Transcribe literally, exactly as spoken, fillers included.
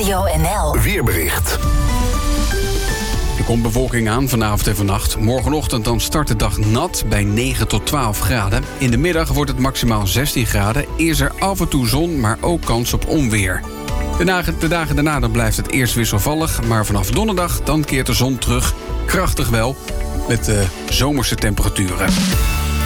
Radio N L. Weerbericht. Er komt bewolking aan vanavond en vannacht. Morgenochtend dan start de dag nat bij negen tot twaalf graden. In de middag wordt het maximaal zestien graden. Is er af en toe zon, maar ook kans op onweer. De dagen, de dagen daarna dan blijft het eerst wisselvallig. Maar vanaf donderdag dan keert de zon terug. Krachtig wel, met uh, zomerse temperaturen.